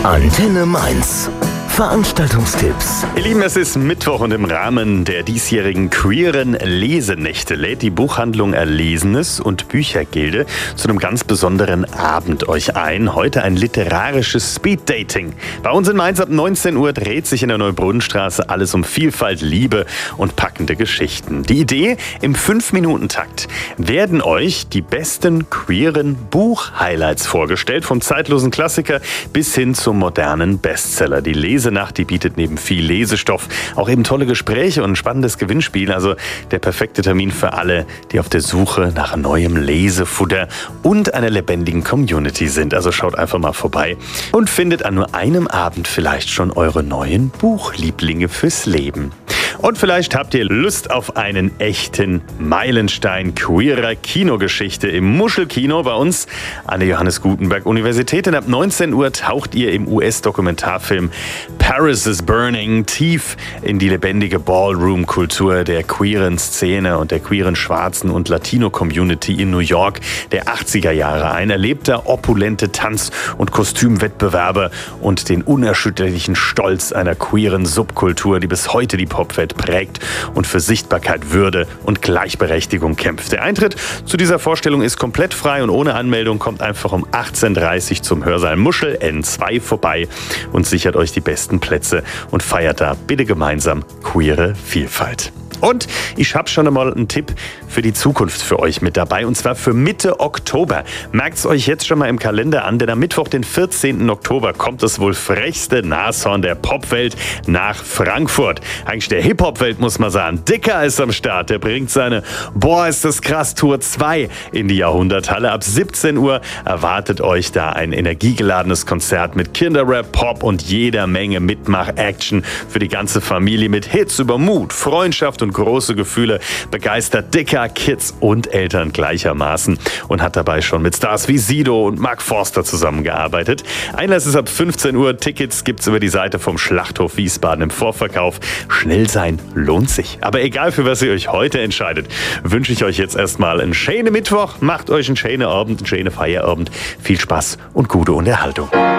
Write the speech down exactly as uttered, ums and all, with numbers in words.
Antenne Mainz. Veranstaltungstipps. Ihr Lieben, es ist Mittwoch und im Rahmen der diesjährigen queeren Lesenächte lädt die Buchhandlung Erlesenes und Büchergilde zu einem ganz besonderen Abend euch ein. Heute ein literarisches Speeddating. Bei uns in Mainz ab neunzehn Uhr dreht sich in der Neubrunnenstraße alles um Vielfalt, Liebe und packende Geschichten. Die Idee: im fünf Minuten Takt werden euch die besten queeren Buch-Highlights vorgestellt, vom zeitlosen Klassiker bis hin zum modernen Bestseller. Die Lesenacht, die bietet neben viel Lesestoff auch eben tolle Gespräche und ein spannendes Gewinnspiel. Also der perfekte Termin für alle, die auf der Suche nach neuem Lesefutter und einer lebendigen Community sind. Also schaut einfach mal vorbei und findet an nur einem Abend vielleicht schon eure neuen Buchlieblinge fürs Leben. Und vielleicht habt ihr Lust auf einen echten Meilenstein queerer Kinogeschichte im Muschelkino bei uns an der Johannes Gutenberg Universität. Und ab neunzehn Uhr taucht ihr im U S-Dokumentarfilm Paris is Burning tief in die lebendige Ballroom-Kultur der queeren Szene und der queeren Schwarzen- und Latino-Community in New York der achtziger Jahre ein. Erlebt da opulente Tanz- und Kostümwettbewerbe und den unerschütterlichen Stolz einer queeren Subkultur, die bis heute die Popwelt prägt und für Sichtbarkeit, Würde und Gleichberechtigung kämpft. Der Eintritt zu dieser Vorstellung ist komplett frei und ohne Anmeldung. Kommt einfach um achtzehn Uhr dreißig zum Hörsaal Muschel N zwei vorbei und sichert euch die besten Plätze und feiert da bitte gemeinsam queere Vielfalt. Und ich habe schon einmal einen Tipp für die Zukunft für euch mit dabei, und zwar für Mitte Oktober. Merkt es euch jetzt schon mal im Kalender an, denn am Mittwoch, den vierzehnten Oktober, kommt das wohl frechste Nashorn der Popwelt nach Frankfurt. Eigentlich der Hip-Hop-Welt, muss man sagen. Dicker ist am Start, der bringt seine Boah, ist das krass Tour zwei in die Jahrhunderthalle. Ab siebzehn Uhr erwartet euch da ein energiegeladenes Konzert mit Kinderrap, Pop und jeder Menge Mitmach-Action für die ganze Familie mit Hits über Mut, Freundschaft und große Gefühle, begeistert Dicker, Kids und Eltern gleichermaßen und hat dabei schon mit Stars wie Sido und Mark Forster zusammengearbeitet. Einlass ist ab fünfzehn Uhr, Tickets gibt's über die Seite vom Schlachthof Wiesbaden im Vorverkauf. Schnell sein lohnt sich. Aber egal, für was ihr euch heute entscheidet, wünsche ich euch jetzt erstmal einen schönen Mittwoch, macht euch einen schönen Abend, einen schönen Feierabend, viel Spaß und gute Unterhaltung.